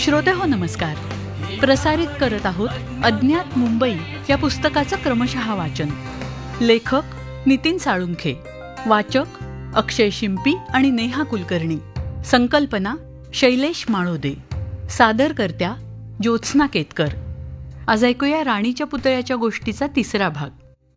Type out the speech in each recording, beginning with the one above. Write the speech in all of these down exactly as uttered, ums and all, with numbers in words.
श्रोतेहो नमस्कार. प्रसारित करत आहोत अज्ञात मुंबई या पुस्तकाचं क्रमशः वाचन. लेखक नितीन साळुंखे, वाचक अक्षय शिंपी आणि नेहा कुलकर्णी. संकल्पना शैलेश माळोदे. सादरकर्त्या ज्योत्स्ना केतकर. आज ऐकूया राणीच्या पुतळ्याच्या गोष्टीचा तिसरा भाग.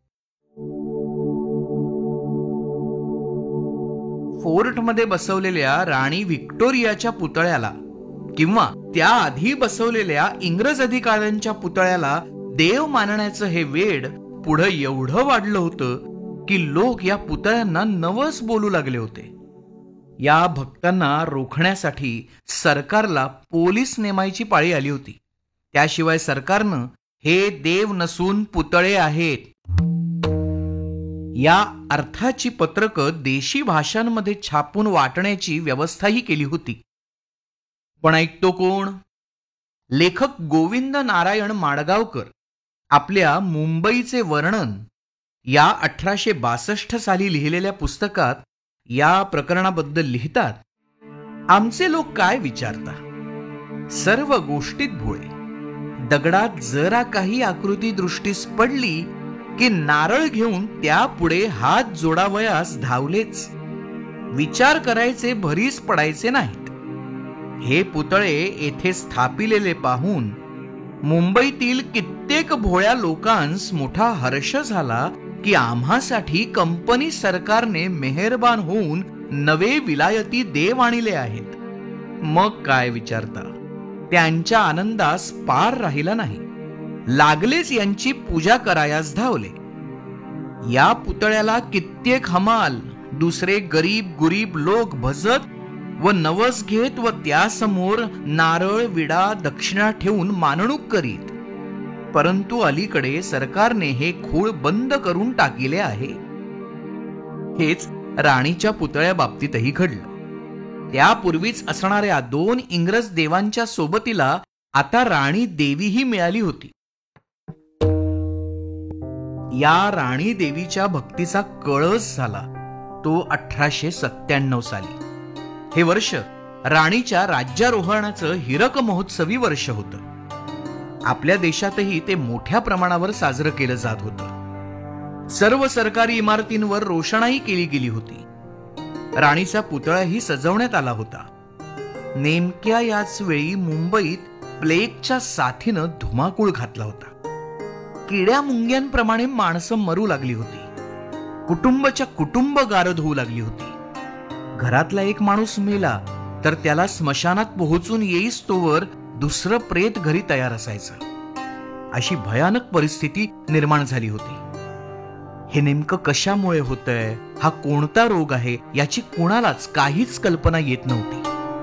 फोर्टमध्ये बसवलेल्या राणी व्हिक्टोरियाच्या पुतळ्याला किंवा त्याआधी बसवलेल्या इंग्रज अधिकाऱ्यांच्या पुतळ्याला देव मानण्याचं हे वेड पुढं एवढं वाढलं होतं की लोक या पुतळ्यांना नवस बोलू लागले होते. या भक्तांना रोखण्यासाठी सरकारला पोलीस नेमायची पाळी आली होती. त्याशिवाय सरकारनं हे देव नसून पुतळे आहेत या अर्थाची पत्रकं देशी भाषांमध्ये छापून वाटण्याची व्यवस्थाही केली होती. पण ऐकतो कोण? लेखक गोविंद नारायण माडगावकर आपल्या मुंबईचे वर्णन या अठराशे बासष्ट साली लिहिलेल्या पुस्तकात या प्रकरणाबद्दल लिहितात. आमचे लोक काय विचारता, सर्व गोष्टीत भोळे. दगडात जरा काही आकृती दृष्टीस पडली की नारळ घेऊन त्यापुढे हात जोडावयास धावलेच. विचार करायचे भरीस पडायचे नाहीत. हे पुतळे येथे स्थापिलेले पाहून मुंबईतील कित्येक भोळ्या लोकांस मोठा हर्ष झाला की आम्हासाठी कंपनी सरकारने मेहरबान होऊन नवे विलायती देव आणले आहेत. मग काय विचारता, त्यांच्या आनंदास पार राहिला नाही. लागलेच यांची पूजा करायास धावले. या पुतळ्याला कित्येक हमाल, दुसरे गरीब गुरीब लोक भजत व नवस घेत व त्यासमोर नारळ विडा दक्षिणा ठेवून मानणूक करीत. परंतु अलीकडे सरकारने हे खूळ बंद करून टाकिले आहे. हेच राणीच्या पुतळ्या बाबतीतही घडलं. त्यापूर्वीच असणाऱ्या दोन इंग्रज देवांच्या सोबतीला आता राणी देवीही मिळाली होती. या राणी देवीच्या भक्तीचा कळस झाला तो अठराशे सत्त्याण्णव साली. हे वर्ष राणीच्या राज्यारोहणाचं हिरक महोत्सवी वर्ष होतं. आपल्या देशातही ते मोठ्या प्रमाणावर साजरं केलं जात होतं. सर्व सरकारी इमारतींवर रोषणाई केली गेली होती. राणीचा पुतळाही सजवण्यात आला होता. नेमक्या याच वेळी मुंबईत प्लेगच्या साथीनं धुमाकूळ घातला होता. किड्या मुंग्यांप्रमाणे माणसं मरू लागली होती. कुटुंबाच्या कुटुंब गारद होऊ लागली होती. घरातला एक माणूस मेला तर त्याला स्मशानात पोहोचून येईस तोवर दुसरं प्रेत घरी तयार असायचं. अशी भयानक परिस्थिती निर्माण झाली होती. हे नेमकं कशामुळे होतंय, हा कोणता रोग आहे, याची कोणालाच काहीच कल्पना येत नव्हती.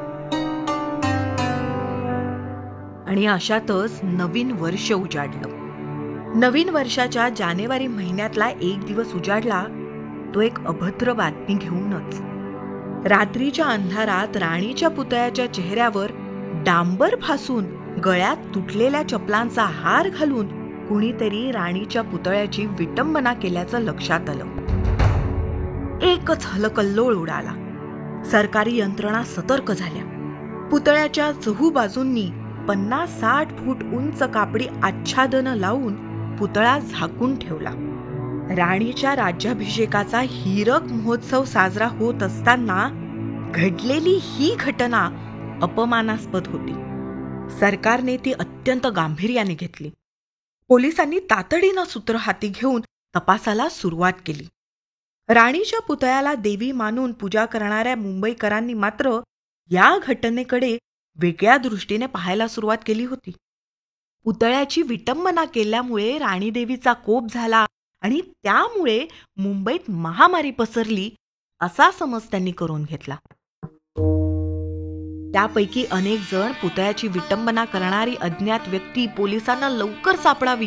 आणि अशातच नवीन वर्ष उजाडलं. नवीन वर्षाच्या जानेवारी महिन्यातला एक दिवस उजाडला तो एक अभद्र बातमी घेऊनच. रात्रीच्या अंधारात राणीच्या पुतळ्याच्या चेहऱ्यावर डांबर फासून गळ्यात तुटलेल्या चपलांचा हार घालून कुणीतरी राणीच्या पुतळ्याची विटंबना केल्याचं लक्षात आलं. एकच हलकल्लोळ उडाला. सरकारी यंत्रणा सतर्क झाल्या. पुतळ्याच्या चहू बाजूंनी पन्नास साठ फूट उंच कापडी आच्छादनं लावून पुतळा झाकून ठेवला. राणीच्या राज्याभिषेकाचा हिरक महोत्सव साजरा होत असताना घडलेली ही घटना अपमानास्पद होती. सरकारने ती अत्यंत गांभीर्याने घेतली. पोलिसांनी तातडीनं सूत्र हाती घेऊन तपासाला सुरुवात केली. राणीच्या पुतळ्याला देवी मानून पूजा करणाऱ्या मुंबईकरांनी मात्र या घटनेकडे वेगळ्या दृष्टीने पाहायला सुरुवात केली होती. पुतळ्याची विटंबना केल्यामुळे राणी देवीचा कोप झाला आणि त्यामुळे मुंबईत महामारी पसरली असा समज त्यांनी करून घेतला. त्यापैकी अनेक जण पुतळ्याची विटंबना करणारी अज्ञात व्यक्ती पोलिसांना लवकर सापडावी